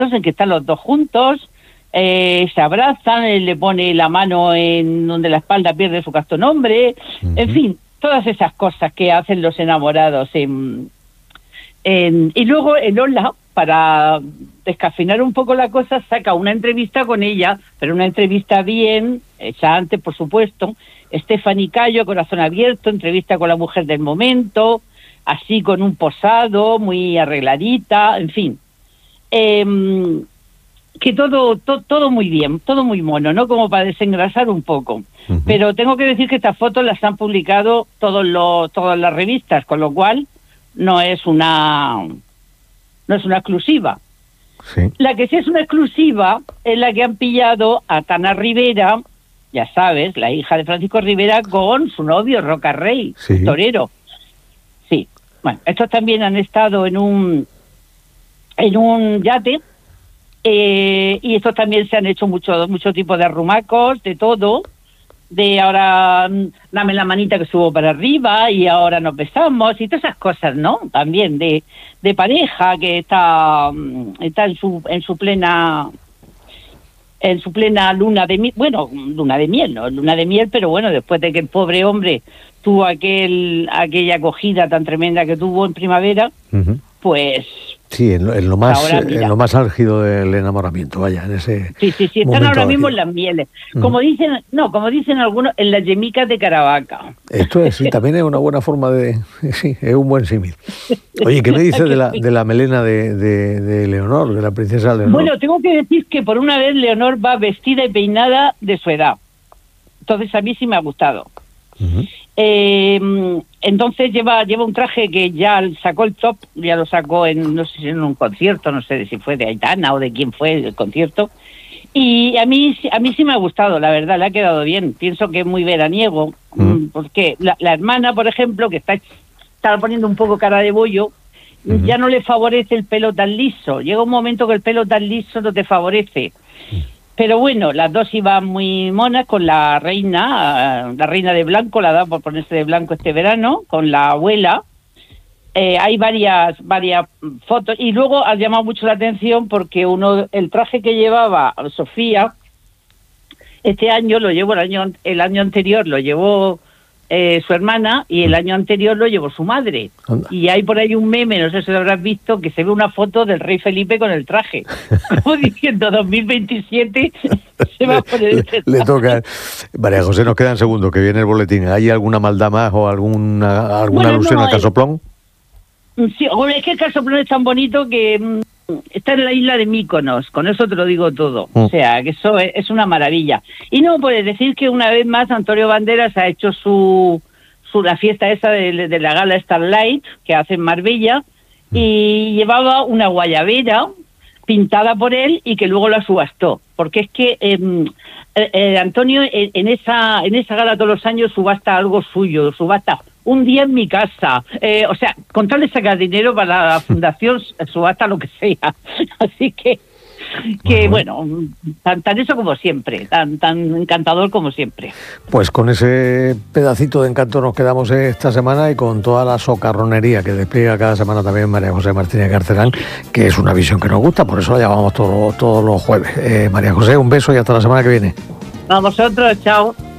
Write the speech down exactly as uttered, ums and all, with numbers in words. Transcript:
en que están los dos juntos, eh, se abrazan, él le pone la mano en donde la espalda pierde su casto nombre, uh-huh. En fin, todas esas cosas que hacen los enamorados. En, en, y luego el Lola, para descafeinar un poco la cosa, saca una entrevista con ella, pero una entrevista bien, hecha antes, por supuesto. Stephanie Cayo, corazón abierto, entrevista con la mujer del momento, así con un posado, muy arregladita, en fin. Eh, que todo, to, todo muy bien, todo muy mono, ¿no? Como para desengrasar un poco. Uh-huh. Pero tengo que decir que estas fotos las han publicado todos los, todas las revistas, con lo cual no es una... no es una exclusiva. Sí. La que sí es una exclusiva es la que han pillado a Tana Rivera, ya sabes, la hija de Francisco Rivera, con su novio Roca Rey, sí. Torero. Sí. Bueno, estos también han estado en un en un yate, eh, y estos también se han hecho mucho mucho tipo de arrumacos, de todo, de ahora dame la manita que subo para arriba y ahora nos besamos y todas esas cosas, ¿no? También de, de pareja que está está en su en su plena en su plena luna de miel, bueno, luna de miel, no, luna de miel, pero bueno, después de que el pobre hombre tuvo aquel aquella acogida tan tremenda que tuvo en primavera, uh-huh. Pues sí, en lo, en lo más ahora, en lo más álgido del enamoramiento, vaya, en ese sí, sí, sí, están ahora mismo en las mieles, como uh-huh. dicen, no, como dicen algunos, en las yemicas de Caravaca. Esto es, sí, también es una buena forma de, sí, es un buen símil. Oye, ¿qué me dices de la de la melena de, de, de Leonor, de la princesa Leonor? Bueno, tengo que decir que por una vez Leonor va vestida y peinada de su edad, entonces a mí sí me ha gustado. Uh-huh. Eh, entonces lleva lleva un traje que ya sacó el top, ya lo sacó en no sé si en un concierto, no sé si fue de Aitana o de quién fue el concierto, y a mí a mí sí me ha gustado, la verdad, le ha quedado bien. Pienso que es muy veraniego, uh-huh. Porque la, la hermana, por ejemplo, que está está poniendo un poco cara de bollo, uh-huh. Ya no le favorece el pelo tan liso. Llega un momento que el pelo tan liso no te favorece. Uh-huh. Pero bueno, las dos iban muy monas con la reina, la reina de blanco, la da por ponerse de blanco este verano, con la abuela. Eh, hay varias varias fotos y luego ha llamado mucho la atención porque uno el traje que llevaba Sofía este año lo llevó el año el año anterior lo llevó eh, su hermana y el año anterior lo llevó su madre. Anda. Y hay por ahí un meme, no sé si lo habrás visto, que se ve una foto del rey Felipe con el traje, como diciendo dos mil veintisiete se va a poner le, le, le toca. María José, nos quedan segundos que viene el boletín. ¿Hay alguna maldad más o alguna alguna bueno, alusión no, al casoplón? Sí, es que el casoplón es tan bonito que mmm, está en la isla de Míconos, con eso te lo digo todo. Mm. O sea, que eso es, es una maravilla. Y no puedes decir que una vez más Antonio Banderas ha hecho su, su la fiesta esa de, de la gala Starlight que hace en Marbella, mm. y llevaba una guayabera pintada por él y que luego la subastó, porque es que eh, eh, Antonio en, en esa en esa gala todos los años subasta algo suyo, subasta un día en mi casa, eh, o sea, con tal de sacar dinero para la fundación, subasta lo que sea. Así que, que bueno, bueno tan, tan eso como siempre, tan tan encantador como siempre. Pues con ese pedacito de encanto nos quedamos esta semana y con toda la socarronería que despliega cada semana también María José Martínez Carcerán, que es una visión que nos gusta, por eso la llamamos todo, todos los jueves. Eh, María José, un beso y hasta la semana que viene. A vosotros, chao.